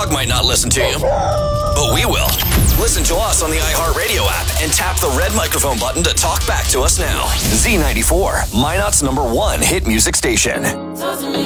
dog might not listen to you, but we will. Listen to us on the iHeartRadio app and tap the red microphone button to talk back to us now. Z94, Minot's #1 hit music station.